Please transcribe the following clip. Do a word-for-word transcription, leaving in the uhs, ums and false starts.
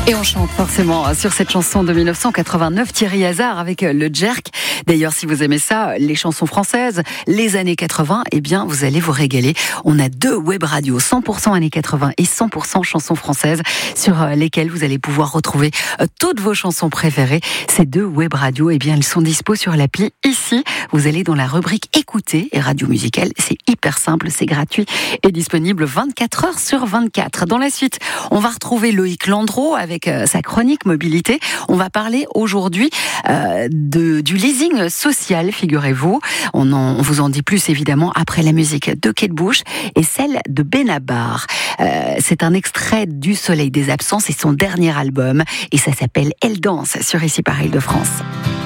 Et on chante forcément sur cette chanson de mille neuf cent quatre-vingt-neuf, Thierry Hazard avec le Jerk. D'ailleurs, si vous aimez ça, les chansons françaises, les années quatre-vingts, eh bien, vous allez vous régaler. On a deux web radios, cent pour cent années quatre-vingts et cent pour cent chansons françaises, sur lesquelles vous allez pouvoir retrouver toutes vos chansons préférées. Ces deux web radios, eh bien, elles sont dispo sur l'appli ici. Vous allez dans la rubrique écouter et radio musicale. C'est hyper simple, c'est gratuit et disponible vingt-quatre heures sur vingt-quatre. Dans la suite, on va retrouver Loïc Landreau avec avec sa chronique mobilité. On va parler aujourd'hui euh, de, du leasing social, figurez-vous. On, en, on vous en dit plus évidemment après la musique de Kate Bush et celle de Benabar. Euh, c'est un extrait du Soleil des absents, c'est son dernier album et ça s'appelle Elle danse sur Ici par Île-de-France.